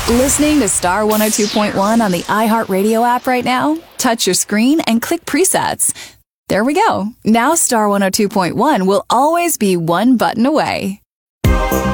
Listening to Star 102.1 on the iHeartRadio app right now? Touch your screen and click presets. There we go. Now Star 102.1 will always be one button away.